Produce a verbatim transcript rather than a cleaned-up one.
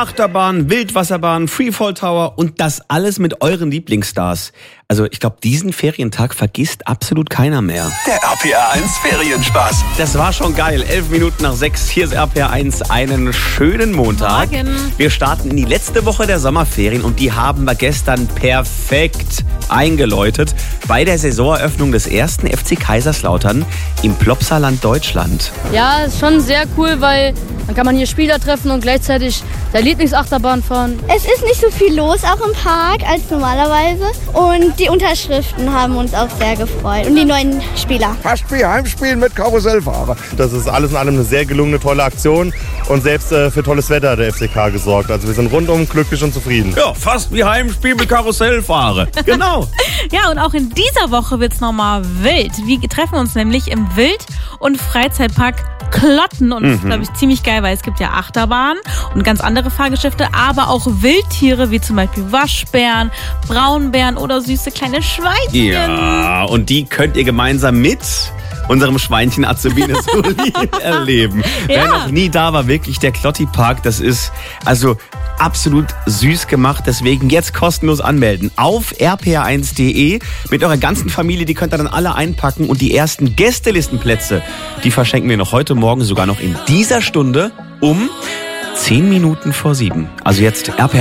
Achterbahn, Wildwasserbahn, Freefall Tower und das alles mit euren Lieblingsstars. Also ich glaube, diesen Ferientag vergisst absolut keiner mehr. Der R P R eins Ferienspaß. Das war schon geil. Elf Minuten nach sechs. Hier ist R P R eins. Einen schönen Montag. Morgen. Wir starten in die letzte Woche der Sommerferien und die haben wir gestern perfekt eingeläutet bei der Saisoneröffnung des ersten F C Kaiserslautern im Plopsaland Deutschland. Ja, ist schon sehr cool, weil dann kann man hier Spieler treffen und gleichzeitig der Lieblingsachterbahn fahren. Es ist nicht so viel los auch im Park als normalerweise und die Unterschriften haben uns auch sehr gefreut und die neuen Spieler. Fast wie Heimspielen mit Karussellfahrer. Das ist alles in allem eine sehr gelungene, tolle Aktion und selbst äh, für tolles Wetter hat der F C K gesorgt. Also wir sind rundum glücklich und zufrieden. Ja, fast wie Heimspiel mit Karussellfahrer. Genau. Ja, und auch in dieser Woche wird's nochmal wild. Wir treffen uns nämlich im Wild- und Freizeitpark Klotten und das ist, glaube ich, ziemlich geil, weil es gibt ja Achterbahnen und ganz andere Fahrgeschäfte, aber auch Wildtiere wie zum Beispiel Waschbären, Braunbären oder süße kleine Schweinchen. Ja, und die könnt ihr gemeinsam mit unserem Schweinchen Azubine Sully erleben. Ja. Wer noch nie da war, wirklich der Klotti Park, das ist also absolut süß gemacht. Deswegen jetzt kostenlos anmelden auf r p r eins punkt d e mit eurer ganzen Familie. Die könnt ihr dann alle einpacken und die ersten Gästelistenplätze, die verschenken wir noch heute Morgen sogar noch in dieser Stunde um zehn Minuten vor sieben. Also jetzt R P R